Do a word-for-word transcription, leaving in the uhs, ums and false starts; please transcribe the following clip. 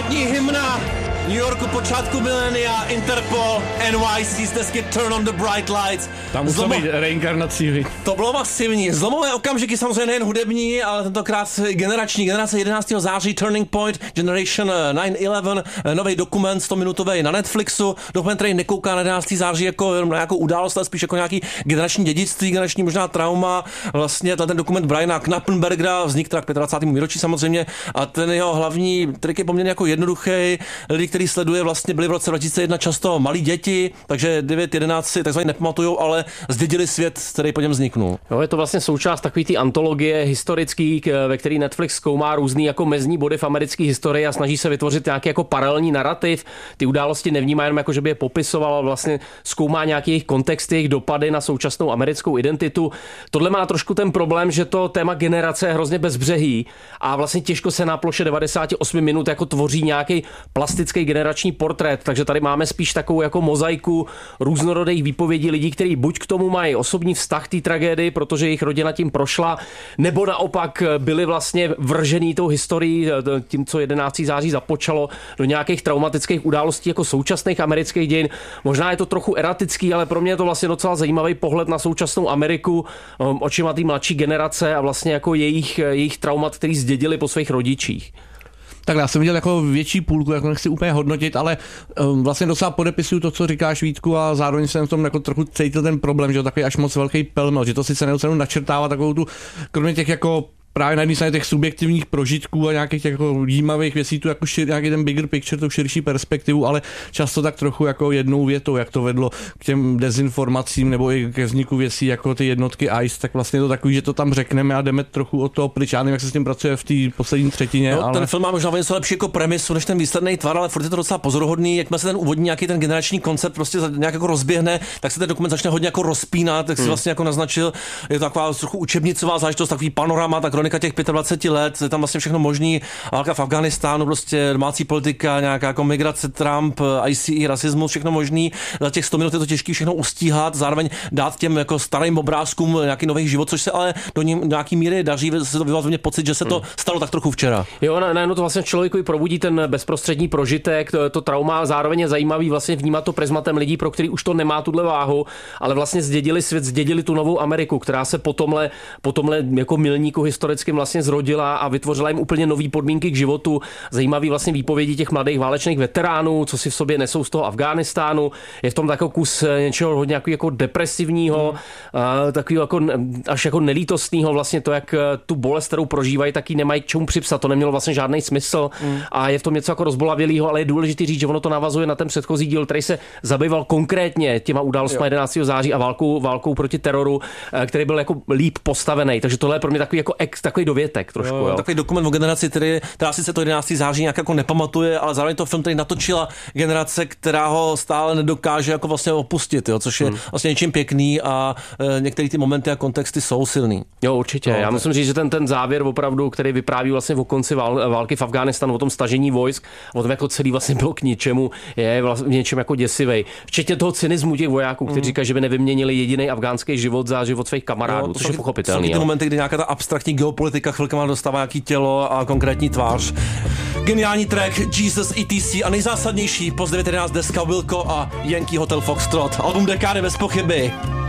Státní hymna New Yorku počátku milénia, Interpol, N Y C z desky Turn on the Bright Lights. Tam musí Zlomo... být reinkarnací. To bylo masivní. Zlomové okamžiky samozřejmě nejen hudební, ale tentokrát generační. Generace jedenáctého září, Turning Point, Generation nine eleven, nový dokument sto-minutový na Netflixu. Dokument, který nekouká na jedenáctého září jako jenom na nějakou událost, ale spíš jako nějaký generační dědictví, generační možná trauma. Vlastně ten dokument Briana Knappenbergera vznikl tak k dvacátému výročí samozřejmě a ten jeho hlavní trik je poměrně jako jednoduchý. Lidi, který sleduje, vlastně byli v roce dva tisíce jedna často malí děti, takže devět jedenáct si takzvaně nepamatujou, ale zdědili svět, který po něm vzniknul. No, je to vlastně součást takový té antologie historický, ve který Netflix zkoumá různý jako mezní body v americké historii a snaží se vytvořit nějaký jako paralelní narrativ. Ty události nevnímá jenom jako, že by je popisoval, ale vlastně zkoumá nějaký jejich kontext, jejich dopady na současnou americkou identitu. Tohle má trošku ten problém, že to téma generace je hrozně bezbřehý a vlastně těžko se na ploše devadesát osm minut jako tvoří nějaký plastický generační portrét, takže tady máme spíš takovou jako mozaiku různorodých výpovědí lidí, kteří buď k tomu mají osobní vztah té tragédii, protože jejich rodina tím prošla, nebo naopak byli vlastně vržený tou historií, tím, co jedenáctého září započalo, do nějakých traumatických událostí jako současných amerických dějin. Možná je to trochu eratický, ale pro mě je to vlastně docela zajímavý pohled na současnou Ameriku očima té mladší generace a vlastně jako jejich, jejich traumat, který zdědili po svých rodičích. Tak já jsem viděl jako větší půlku, jako nechci úplně hodnotit, ale um, vlastně docela podepisuju to, co říkáš, Vítku, a zároveň jsem v tom jako trochu cítil ten problém, že to takový až moc velký pelmel, že to sice neustále načrtává takovou tu, kromě těch jako právě na jedné straně těch subjektivních prožitků a nějakých těch jako jímavých věcí, tu jako šir, nějaký ten bigger picture, tu širší perspektivu, ale často tak trochu jako jednou větou, jak to vedlo k těm dezinformacím nebo i ke vzniku věcí jako ty jednotky I C E, tak vlastně to takový, že to tam řekneme a jdeme trochu o to pryč. Já nevím, jak se s tím pracuje v té poslední třetině. No, ale... Ten film má možná něco lepší jako premisu než ten výsledný tvar, ale furt je to docela pozoruhodný. Jakmile se ten úvodní nějaký ten generační koncept prostě nějak jako rozběhne, tak se ten dokument začne hodně jako rozpínat, tak si hmm. vlastně jako naznačil, je to taková trochu učebnicová záležitost, takový panorama, ta kronika těch dvacet pět let, je tam vlastně všechno možný, válka v Afghánistánu, prostě domácí politika, nějaká jako migrace, Trump, I C E, rasismus, všechno možný. Za těch sto minut je to těžké všechno ustíhat, zároveň dát těm jako starým obrázkům nějaký nový život, což se ale do ní nějaký míry daří, se to vyvazuje pocit, že se to stalo tak trochu včera. Jo, najednou to vlastně člověku probudí ten bezprostřední prožitek, to, to trauma, zároveň je zajímavý vlastně vnímat to prismatem lidí, pro který už to nemá tuhle váhu, ale vlastně zdědili svět, zdědili tu novou Ameriku, která se po tomhle, po tomhle jako milníku historickým vlastně zrodila a vytvořila jim úplně nový podmínky k životu. Zajímavý vlastně výpovědi těch mladých válečných veteránů, co si v sobě nesou z toho Afghánistánu. Je v tom takový kus něčeho hodně jako depresivního, hmm. takový jako až jako nelítostného, vlastně to, jak tu bolest, kterou prožívají, taky nemají k čemu připsat. To nemělo vlastně žádný smysl hmm. a je v tom něco jako rozbolavělého, ale je důležité říct, že ono to navazuje na ten předchozí díl, který se zabýval konkrétně těma událostmi jedenáctého září a válkou, válkou proti teroru, který byl jako líp postavený. Takže tohle je pro mě takový jako ex, takový dovětek trošku. Jo, jo. Takový dokument o generaci, který, která sice to jedenáctého září nějak jako nepamatuje, ale zároveň to film, který natočila generace, která ho stále nedokáže jako vlastně opustit, jo, což je hmm. vlastně něčím pěkný a e, některé ty momenty a kontexty jsou silný. Jo, určitě. No, Já musím říct, že ten, ten závěr opravdu, který vypráví vlastně o konci vál, války v Afghánistánu, o tom stažení vojsk, o tom, jako celý vlastně bylo k ničemu, je vlastně něčem jako děsivej. Včetně toho cynismu těch vojáků, kteří hmm. říkají, že by nevyměnili jediný afgánský život za život svých kamarádů, jo, to což je pochopitelný. Jsou ty momenty, kdy nějaká ta abstraktní geopolitika chvilkama dostává nějaký tělo a konkrétní tvář. Geniální track Jesus E T C a nejzásadnější post devět jedenáct deska Wilco a Yankee Hotel Foxtrot. Album dekády bez pochyby.